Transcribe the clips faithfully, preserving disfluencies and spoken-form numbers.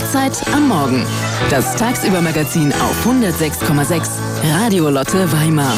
Startzeit am Morgen. Das Tagsüber-Magazin auf hundertsechs Komma sechs Radio Lotte Weimar.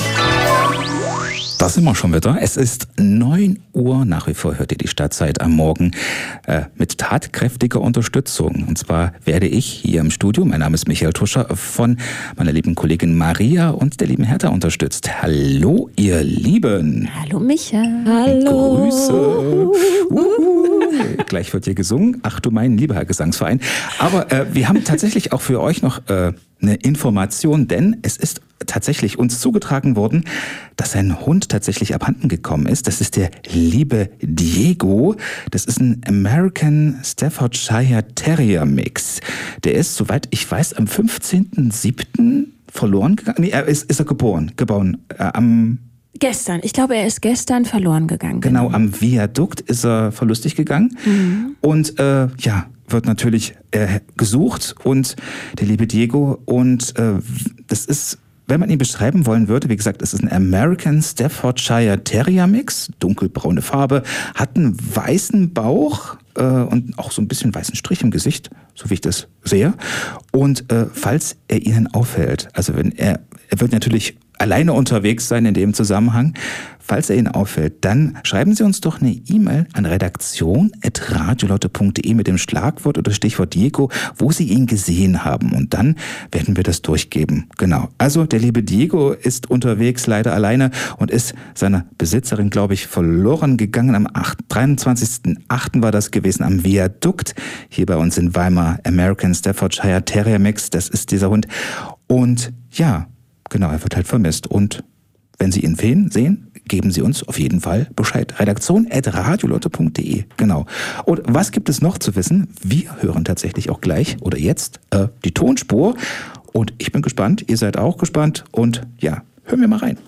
Da sind wir schon wieder. Es ist neun Uhr. Nach wie vor hört ihr die Startzeit am Morgen äh, mit tatkräftiger Unterstützung. Und zwar werde ich hier im Studio, mein Name ist Michael Tuscher, von meiner lieben Kollegin Maria und der lieben Hertha unterstützt. Hallo, ihr Lieben. Hallo, Michael. Hallo. Grüße. Uhu. Gleich wird hier gesungen. Ach du mein lieber Herr Gesangsverein. Aber äh, wir haben tatsächlich auch für euch noch äh, eine Information, denn es ist tatsächlich uns zugetragen worden, dass ein Hund tatsächlich abhanden gekommen ist. Das ist der liebe Diego. Das ist ein American Staffordshire Terrier Mix. Der ist, soweit ich weiß, am fünfzehnten siebten verloren gegangen. Nee, er ist, ist er geboren. Geboren. Äh, am Gestern. Ich glaube, er ist gestern verloren gegangen. Genau, genau. Am Viadukt ist er verlustig gegangen. Mhm. Und äh, ja, wird natürlich äh, gesucht. Und der liebe Diego. Und äh, das ist... Wenn man ihn beschreiben wollen würde, wie gesagt, es ist ein American Staffordshire Terrier Mix, dunkelbraune Farbe, hat einen weißen Bauch äh, und auch so ein bisschen weißen Strich im Gesicht, so wie ich das sehe. Und äh, falls er Ihnen auffällt, also wenn er, er wird natürlich alleine unterwegs sein in dem Zusammenhang, falls er Ihnen auffällt, dann schreiben Sie uns doch eine E-Mail an redaktion at radiolotte punkt de mit dem Schlagwort oder Stichwort Diego, wo Sie ihn gesehen haben. Und dann werden wir das durchgeben. Genau. Also der liebe Diego ist unterwegs, leider alleine, und ist seiner Besitzerin, glaube ich, verloren gegangen. Am dreiundzwanzigsten achten war das gewesen, am Viadukt, hier bei uns in Weimar. American Staffordshire Terrier Mix, das ist dieser Hund. Und ja, genau, er wird halt vermisst. Und wenn Sie ihn sehen, geben Sie uns auf jeden Fall Bescheid. redaktion at radiolotte punkt de. Genau. Und was gibt es noch zu wissen? Wir hören tatsächlich auch gleich oder jetzt äh, die Tonspur. Und ich bin gespannt, ihr seid auch gespannt. Und ja, hören wir mal rein.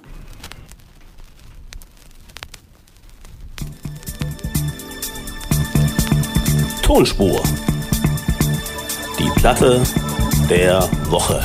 Tonspur. Die Platte der Woche.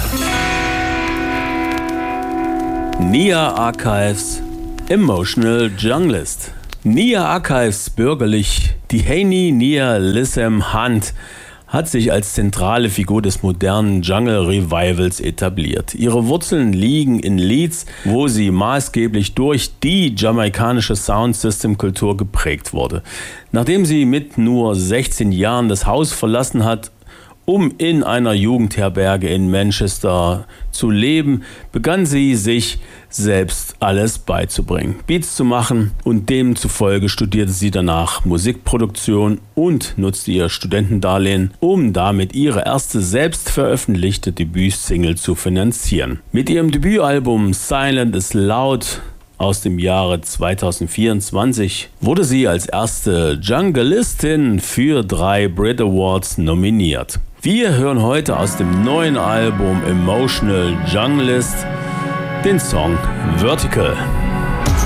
Nia Archives Emotional Junglist. Nia Archives, bürgerlich Dhani Nia Lissem Hunt, hat sich als zentrale Figur des modernen Jungle Revivals etabliert. Ihre Wurzeln liegen in Leeds, wo sie maßgeblich durch die jamaikanische Soundsystem-Kultur geprägt wurde. Nachdem sie mit nur sechzehn Jahren das Haus verlassen hat, um in einer Jugendherberge in Manchester zu leben, begann sie sich selbst alles beizubringen, Beats zu machen, und demzufolge studierte sie danach Musikproduktion und nutzte ihr Studentendarlehen, um damit ihre erste selbst veröffentlichte Debütsingle zu finanzieren. Mit ihrem Debütalbum Silent is Loud aus dem Jahre zweitausendvierundzwanzig wurde sie als erste Jungleistin für drei Brit Awards nominiert. Wir hören heute aus dem neuen Album Emotional Junglist den Song Vertical.